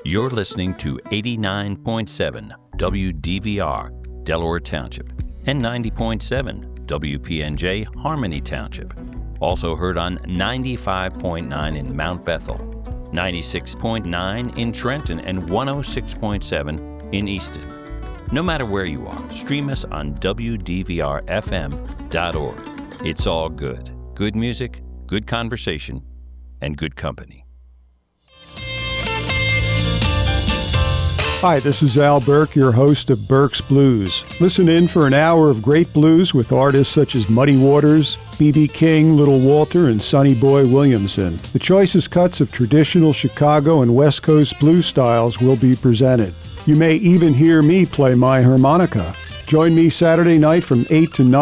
You're listening to 89.7 WDVR, Delaware Township, and 90.7 WPNJ, Harmony Township. Also heard on 95.9 in Mount Bethel, 96.9 in Trenton, and 106.7 in Easton. No matter where you are, stream us on WDVRFM.org. It's all good. Good music, good conversation, and good company. Hi, this is Al Burke, your host of Burke's Blues. Listen in for an hour of great blues with artists such as Muddy Waters, B.B. King, Little Walter, and Sonny Boy Williamson. The choicest cuts of traditional Chicago and West Coast blues styles will be presented. You may even hear me play my harmonica. Join me Saturday night from 8 to 9.